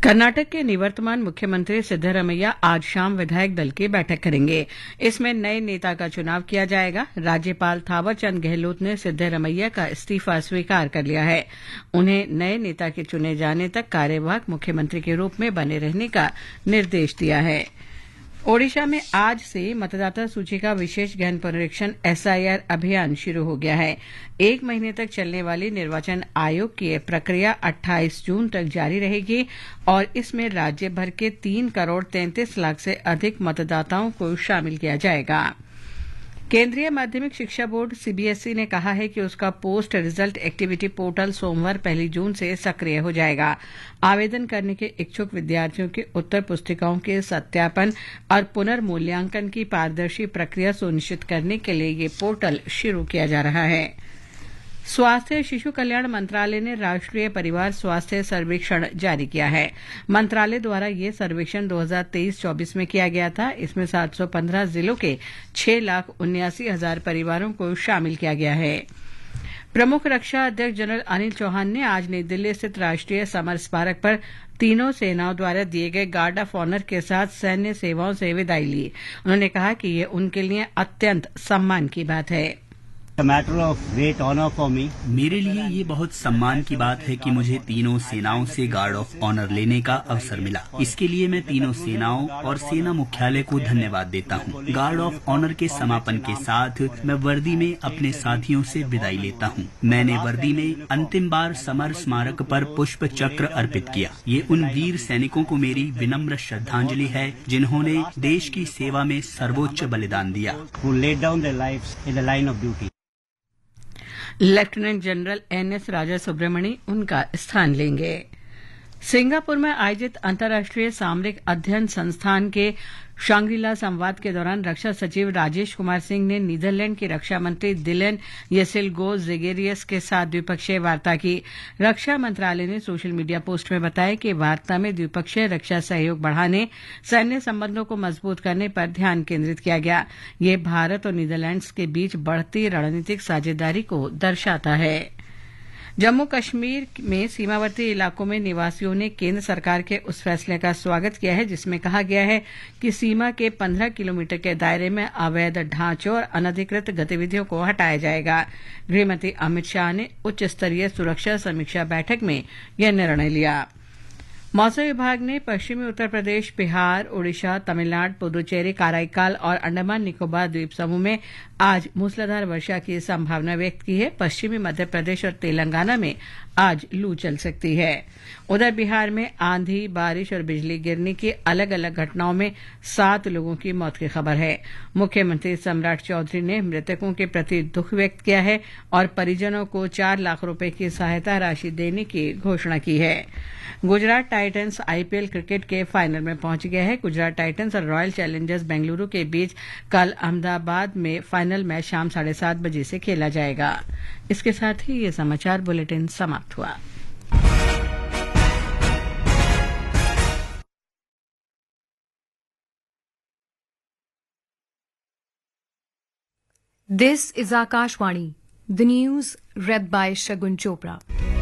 कर्नाटक के निवर्तमान मुख्यमंत्री सिद्धरमैया आज शाम विधायक दल की बैठक करेंगे। इसमें नए नेता का चुनाव किया जाएगा। राज्यपाल थावरचंद गहलोत ने सिद्धरमैया का इस्तीफा स्वीकार कर लिया है। उन्हें नए नेता के चुने जाने तक कार्यवाहक मुख्यमंत्री के रूप में बने रहने का निर्देश दिया है। ओडिशा में आज से मतदाता सूची का विशेष गहन पुनरीक्षण एसआईआर अभियान शुरू हो गया है। 1 महीने तक चलने वाली निर्वाचन आयोग की यह प्रक्रिया 28 जून तक जारी रहेगी और इसमें राज्य भर के 3 करोड़ 33 लाख से अधिक मतदाताओं को शामिल किया जाएगा। केंद्रीय माध्यमिक शिक्षा बोर्ड सीबीएसई ने कहा है कि उसका पोस्ट रिजल्ट एक्टिविटी पोर्टल सोमवार 1 जून से सक्रिय हो जाएगा। आवेदन करने के इच्छुक विद्यार्थियों के उत्तर पुस्तिकाओं के सत्यापन और पुनर्मूल्यांकन की पारदर्शी प्रक्रिया सुनिश्चित करने के लिए ये पोर्टल शुरू किया जा रहा है। स्वास्थ्य शिशु कल्याण मंत्रालय ने राष्ट्रीय परिवार स्वास्थ्य सर्वेक्षण जारी किया है। मंत्रालय द्वारा ये सर्वेक्षण 2023-24 में किया गया था। इसमें 715 जिलों के 6,79,000 परिवारों को शामिल किया गया है। प्रमुख रक्षा अध्यक्ष जनरल अनिल चौहान ने आज नई दिल्ली स्थित राष्ट्रीय समर स्मारक पर तीनों सेनाओं द्वारा दिए गए गार्ड ऑफ ऑनर के साथ सैन्य सेवाओं से विदाई ली। उन्होंने कहा कि ये उनके लिए अत्यंत सम्मान की बात है। मेरे लिए ये बहुत सम्मान की बात है कि मुझे तीनों सेनाओं से गार्ड ऑफ ऑनर लेने का अवसर मिला। इसके लिए मैं तीनों सेनाओं और सेना मुख्यालय को धन्यवाद देता हूँ। गार्ड ऑफ ऑनर के समापन के साथ मैं वर्दी में अपने साथियों से विदाई लेता हूँ। मैंने वर्दी में अंतिम बार समर स्मारक पर पुष्प चक्र अर्पित किया। ये उन वीर सैनिकों को मेरी विनम्र श्रद्धांजलि है जिन्होंने देश की सेवा में सर्वोच्च बलिदान दिया। लेफ्टिनेंट जनरल एनएस राजा सुब्रमणी उनका स्थान लेंगे। सिंगापुर में आयोजित अंतर्राष्ट्रीय सामरिक अध्ययन संस्थान के शांग्रीला संवाद के दौरान रक्षा सचिव राजेश कुमार सिंह ने नीदरलैंड की रक्षा मंत्री दिलेन येसिलगो ज़ेगेरियस के साथ द्विपक्षीय वार्ता की। रक्षा मंत्रालय ने सोशल मीडिया पोस्ट में बताया कि वार्ता में द्विपक्षीय रक्षा सहयोग बढ़ाने, सैन्य संबंधों को मजबूत करने पर ध्यान केंद्रित किया गया। ये भारत और नीदरलैंड्स के बीच बढ़ती रणनीतिक साझेदारी को दर्शाता है। जम्मू कश्मीर में सीमावर्ती इलाकों में निवासियों ने केंद्र सरकार के उस फैसले का स्वागत किया है जिसमें कहा गया है कि सीमा के 15 किलोमीटर के दायरे में अवैध ढांचों और अनधिकृत गतिविधियों को हटाया जाएगा। गृहमंत्री अमित शाह ने उच्च स्तरीय सुरक्षा समीक्षा बैठक में यह निर्णय लिया। मौसम विभाग ने पश्चिमी उत्तर प्रदेश, बिहार, ओडिशा, तमिलनाडु, पुदुचेरी, कराईकाल और अंडमान निकोबार द्वीप समूह में आज मूसलाधार वर्षा की संभावना व्यक्त की है। पश्चिमी मध्य प्रदेश और तेलंगाना में आज लू चल सकती है। उधर बिहार में आंधी, बारिश और बिजली गिरने की अलग अलग घटनाओं में 7 लोगों की मौत की खबर है। मुख्यमंत्री सम्राट चौधरी ने मृतकों के प्रति दुख व्यक्त किया है और परिजनों को 4 लाख रुपए की सहायता राशि देने की घोषणा की है। गुजरात टाइटंस आईपीएल क्रिकेट के फाइनल में पहुंच गया है। गुजरात टाइटंस और रॉयल चैलेंजर्स बेंगलुरु के बीच कल अहमदाबाद में फाइनल मैच शाम 7:30 बजे से खेला जाएगा। इसके साथ ही ये समाचार बुलेटिन समाप्त हुआ। This is Akashvani. The news read by Shagun Chopra.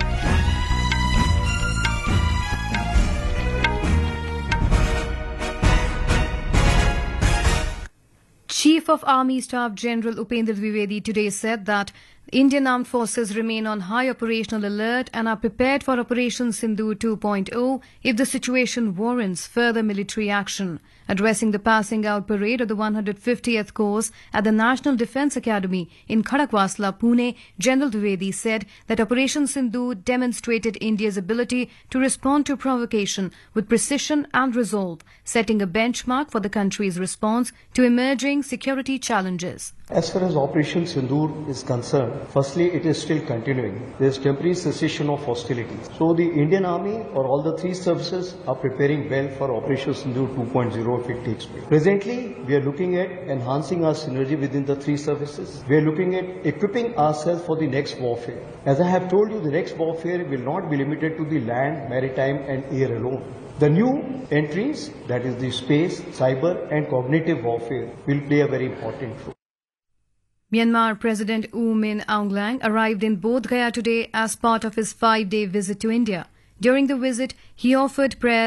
Chief of Army Staff General Upendra Dwivedi today said that Indian Armed Forces remain on high operational alert and are prepared for Operation Sindoor 2.0 if the situation warrants further military action. Addressing the passing out parade of the 150th course at the National Defence Academy in Khadakwasla, Pune, General Dwivedi said that Operation Sindoor demonstrated India's ability to respond to provocation with precision and resolve, setting a benchmark for the country's response to emerging security challenges. As far as Operation Sindoor is concerned, firstly, it is still continuing. There is temporary cessation of hostilities. So the Indian Army or all the 3 services are preparing well for Operation Sindoor 2.0 if it takes place. Presently, we are looking at enhancing our synergy within the 3 services. We are looking at equipping ourselves for the next warfare. As I have told you, the next warfare will not be limited to the land, maritime and air alone. The new entries, that is the space, cyber and cognitive warfare, will play a very important role. Myanmar President U Min Aung Hlaing arrived in Bodh Gaya today as part of his 5-day visit to India. During the visit, he offered prayers